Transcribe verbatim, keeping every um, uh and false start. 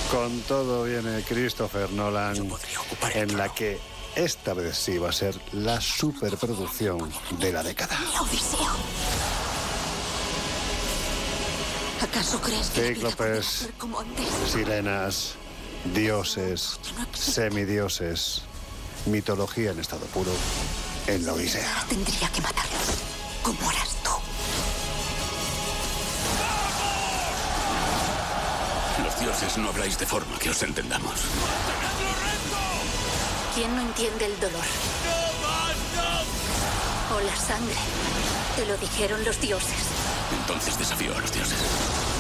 Con todo viene Christopher Nolan, en la que esta vez sí va a ser la superproducción de la década. La Odisea. ¿Acaso crees que Cíclopes, como antes? sirenas, dioses, semidioses, mitología en estado puro en la Odisea. Tendría que matarlos, como harás tú. Los dioses no habláis de forma que os entendamos. ¿Quién no entiende el dolor? O la sangre. Te lo dijeron los dioses. Entonces desafío a los dioses.